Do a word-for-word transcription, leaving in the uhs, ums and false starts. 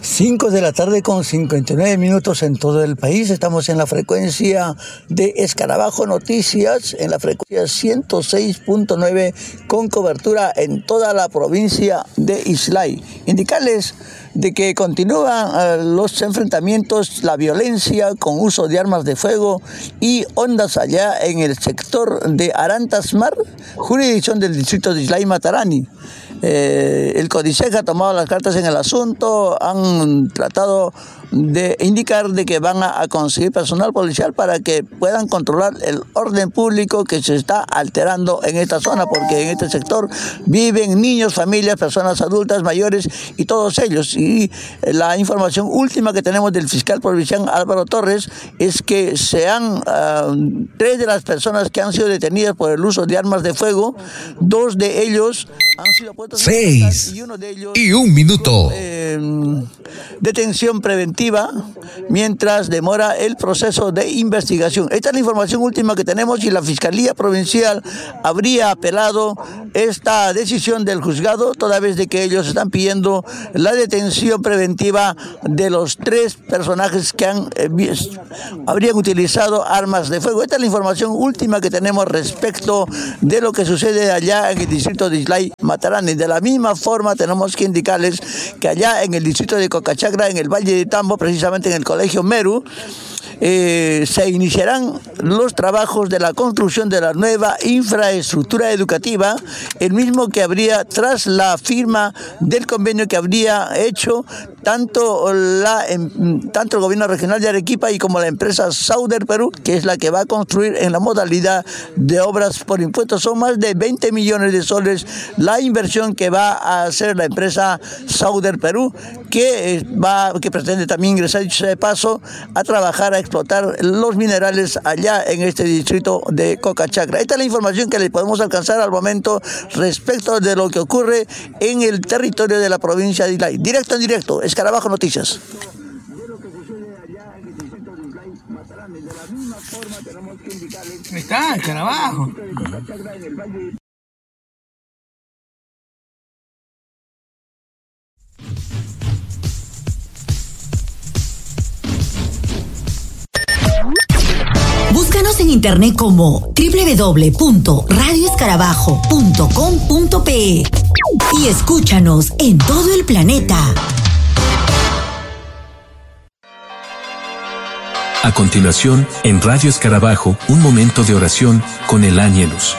cinco de la tarde con cincuenta y nueve minutos en todo el país. Estamos en la frecuencia de Escarabajo Noticias, en la frecuencia ciento seis punto nueve, con cobertura en toda la provincia de Islay. Indicarles de que continúan uh, los enfrentamientos, la violencia con uso de armas de fuego y ondas allá en el sector de Arantasmar, jurisdicción del distrito de Islay Matarani. Eh, el Códice ha tomado las cartas en el asunto, han tratado de indicar de que van a, a conseguir personal policial para que puedan controlar el orden público que se está alterando en esta zona, porque en este sector viven niños, familias, personas adultas, mayores y todos ellos. Y la información última que tenemos del fiscal provincial Álvaro Torres es que se han uh, tres de las personas que han sido detenidas por el uso de armas de fuego, dos de ellos han sido puestos seis en y uno de ellos y un minuto. Eh, detención preventiva mientras demora el proceso de investigación. Esta es la información última que tenemos, y la Fiscalía Provincial habría apelado esta decisión del juzgado, toda vez de que ellos están pidiendo la detención preventiva de los tres personajes que han eh, habrían utilizado armas de fuego. Esta es la información última que tenemos respecto de lo que sucede allá en el distrito de Islay Matarani. De la misma forma tenemos que indicarles que allá en el distrito de Cocachacra, en el Valle de Tambo, precisamente en el colegio Meru, eh, se iniciarán los trabajos de la construcción de la nueva infraestructura educativa, el mismo que habría tras la firma del convenio que habría hecho tanto, la, tanto el gobierno regional de Arequipa y como la empresa Sauder Perú, que es la que va a construir en la modalidad de obras por impuestos. Son más de veinte millones de soles la inversión que va a hacer la empresa Sauder Perú, que va, que pretende también ingresar, dicho sea de paso, a trabajar, a explotar los minerales allá en este distrito de Cocachacra. Esta es la información que le podemos alcanzar al momento respecto de lo que ocurre en el territorio de la provincia de Islay. Directo en directo, Escarabajo Noticias. Ahí está, Escarabajo. Búscanos en internet como doble u doble u doble u punto radio escarabajo punto com punto pe y escúchanos en todo el planeta. A continuación, en Radio Escarabajo, un momento de oración con el Ángelus.